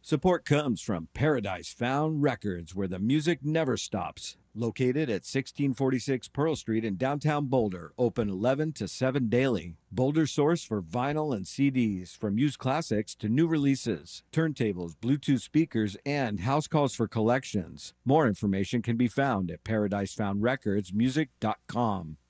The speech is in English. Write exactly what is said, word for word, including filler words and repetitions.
Support comes from Paradise Found Records, where the music never stops. Located at sixteen forty-six Pearl Street in downtown Boulder, open eleven to seven daily. Boulder's source for vinyl and C Ds, from used classics to new releases, turntables, Bluetooth speakers, and house calls for collections. More information can be found at paradise found records music dot com.